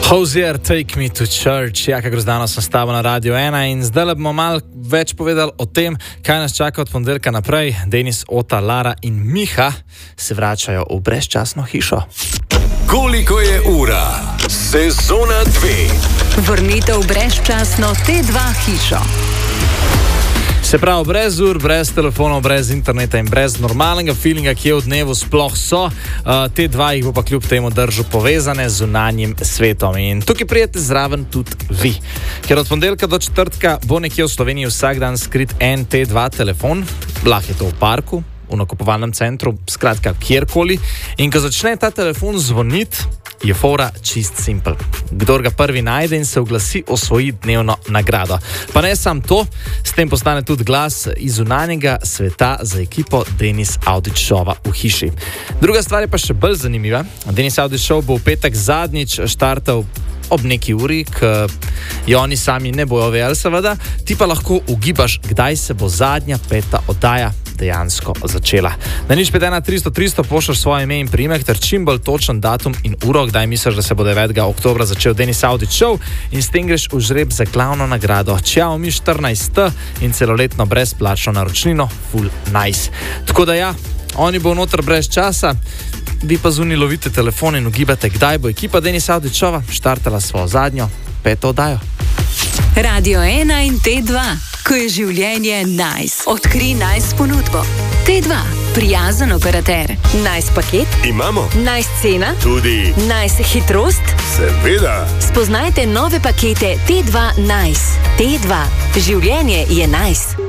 Hozier, Take Me to Church. Ja, kako zdano sem stavil na Radio 1 in zdaj bomo malo več povedali o tem, kaj nas čaka od ponedeljka naprej. Denis, Ota, Lara in Miha se vračajo v brezčasno hišo. Koliko je ura? Sezona 2. Vrnitev v brezčasno T2 hišo. Se pravi, brez ur, brez telefonov, brez interneta in brez normalnega feelinga, ki je v dnevu sploh so. Te dva jih bo pa kljub temu držal povezane z zunanjim svetom. In tukaj prijete zraven tudi vi. Ker od ponedeljka do četrtka bo nekje v Sloveniji vsak dan skrit en T2 telefon. Lahko je to v parku, v nakupovalnem centru, skratka kjerkoli. In ko začne ta telefon zvoniti, je fora čist simpel. Kdor ga prvi najde in se oglasi, osvoji dnevno nagrado. Pa ne samo to, s tem postane tudi glas iz zunanjega sveta za ekipo Denis Audić Showa v hiši. Druga stvar je pa še bolj zanimiva. Denis Audić Show bo v petek zadnjič štartal ob neki uri, ki jo oni sami ne bojo vedeli, seveda. Ti pa lahko ugibaš, kdaj se bo zadnja peta oddaja dejansko začela. Na nič 51300 pošljaš svoje ime in priimek ter čim bolj točen datum in uro, kdaj misliš, da se bo 9. oktobra začel Denis Audić Show, in s tem greš v žreb za glavno nagrado Xiaomi 14T in celoletno brezplačno naročnino Full Nice. Tako da ja, oni bo noter brez časa, vi pa zunaj lovite telefon in ugibate, kdaj bo ekipa Denis Audić Showa štartala svojo zadnjo peto oddajo. Radio 1 in T2, ko je življenje nice. Odkri nice ponudbo. T2, prijazen operater. Nice paket? Imamo. Nice cena? Tudi. Nice hitrost? Seveda. Spoznajte nove pakete T2 Nice. T2, življenje je nice.